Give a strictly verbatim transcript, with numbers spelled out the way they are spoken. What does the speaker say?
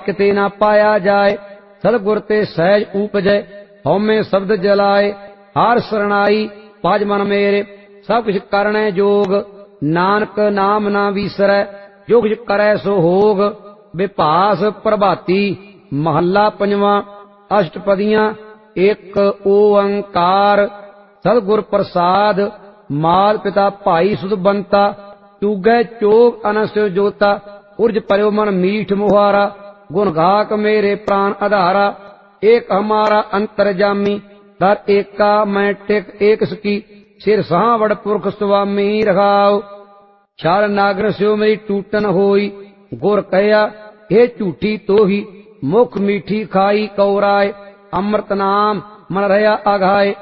किते ना पाया जाए। सतगुर ते सहज उपजै हौमे शब्द जलाए। हार सरणाई पाज मन मेरे सब कुछ करने जोग। नानक नाम ना विसरै जो कुछ करै सो होग। विभास प्रभाती महला पंजवां। अष्टपदियां एक ओंकार। सतगुर प्रसाद मात पिता भाई सुध बंता। चूगै चोग अनस्यो जोता उर्ज पर्यो मन मीठ मुहारा। गुण गाक मेरे प्राण आधारा एक हमारा अंतरजामी। दर एका मैं टिक एक सकी सिर सहावड़ पुरख स्वामी रखाओ। छाल नागर स्यो मेरी टूटन होई गुर कहया हे झूठी तोही। मुख मीठी खाई कौराए अमृत नाम मन रहा आघाए।